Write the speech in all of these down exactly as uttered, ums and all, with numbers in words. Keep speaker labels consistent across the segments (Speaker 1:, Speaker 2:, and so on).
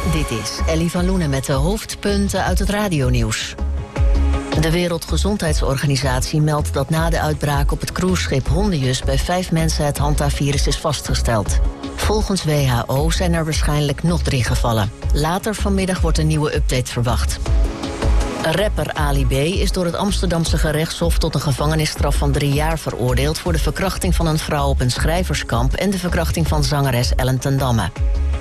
Speaker 1: Dit is Ellie van Loenen met de hoofdpunten uit het radionieuws. De Wereldgezondheidsorganisatie meldt dat na de uitbraak op het cruiseschip Hondius bij vijf mensen het Hanta-virus is vastgesteld. Volgens W H O zijn er waarschijnlijk nog drie gevallen. Later vanmiddag wordt een nieuwe update verwacht. Rapper Ali B. is door het Amsterdamse gerechtshof tot een gevangenisstraf van drie jaar veroordeeld voor de verkrachting van een vrouw op een schrijverskamp en de verkrachting van zangeres Ellen ten Damme.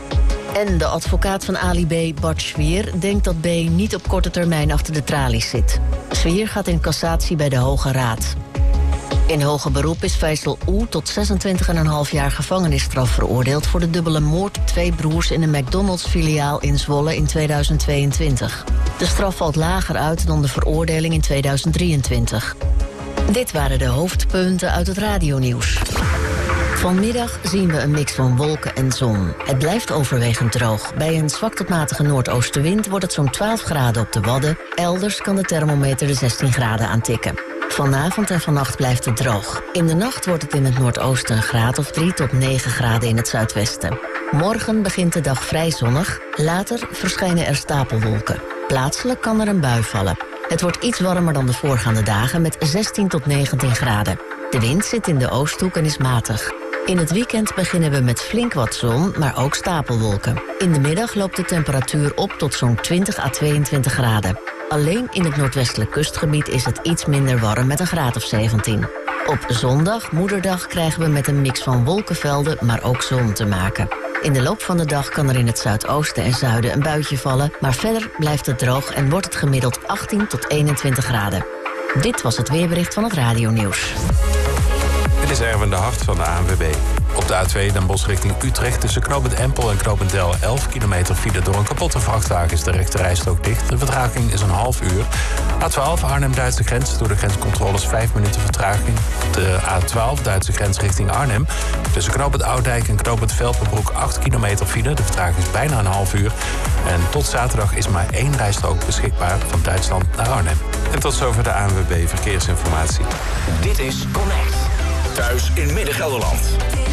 Speaker 1: En de advocaat van Ali B., Bart Schwier, denkt dat B. niet op korte termijn achter de tralies zit. Schwier gaat in cassatie bij de Hoge Raad. In hoger beroep is Faisal Oe tot zesentwintig komma vijf jaar gevangenisstraf veroordeeld voor de dubbele moord op twee broers in een McDonald's-filiaal in Zwolle in tweeduizend tweeëntwintig. De straf valt lager uit dan de veroordeling in tweeduizend drieëntwintig. Dit waren de hoofdpunten uit het radionieuws. Vanmiddag zien we een mix van wolken en zon. Het blijft overwegend droog. Bij een zwak tot matige noordoostenwind wordt het zo'n twaalf graden op de Wadden. Elders kan de thermometer de zestien graden aantikken. Vanavond en vannacht blijft het droog. In de nacht wordt het in het noordoosten een graad of drie tot negen graden in het zuidwesten. Morgen begint de dag vrij zonnig. Later verschijnen er stapelwolken. Plaatselijk kan er een bui vallen. Het wordt iets warmer dan de voorgaande dagen met zestien tot negentien graden. De wind zit in de oosthoek en is matig. In het weekend beginnen we met flink wat zon, maar ook stapelwolken. In de middag loopt de temperatuur op tot zo'n twintig à tweeëntwintig graden. Alleen in het noordwestelijk kustgebied is het iets minder warm met een graad of zeventien. Op zondag, moederdag, krijgen we met een mix van wolkenvelden, maar ook zon te maken. In de loop van de dag kan er in het zuidoosten en zuiden een buitje vallen, maar verder blijft het droog en wordt het gemiddeld achttien tot eenentwintig graden. Dit was het weerbericht van het radionieuws.
Speaker 2: Dit is Erwin de Hart van de A N W B. Op de A twee Den Bosch richting Utrecht tussen knooppunt Empel en knooppunt Del elf kilometer file door een kapotte vrachtwagen is de rechterrijstrook dicht. De vertraging is een half uur. A twaalf Arnhem-Duitse grens door de grenscontroles vijf minuten vertraging. De A twaalf Duitse grens richting Arnhem. Tussen knooppunt Oudijk en knooppunt Velperbroek acht kilometer file. De vertraging is bijna een half uur. En tot zaterdag is maar één rijstrook beschikbaar van Duitsland naar Arnhem. En tot zover de A N W B Verkeersinformatie.
Speaker 3: Dit is Connect. Thuis in Midden-Gelderland.